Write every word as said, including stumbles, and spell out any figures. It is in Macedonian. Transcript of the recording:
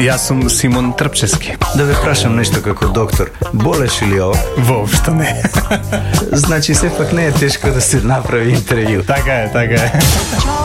Јас сум Симон Трпчевски. Да ве прашам нешто како доктор. Болеш или ово? Воопшто не. Значи сепак не е тешко да се направи интервју. Така е, така е.